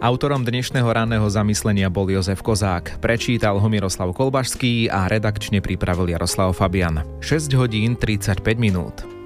Autorom dnešného ranného zamyslenia bol Jozef Kozák. Prečítal ho Miroslav Kolbašský a redakčne pripravil Jaroslav Fabian. 6 hodín 35 minút.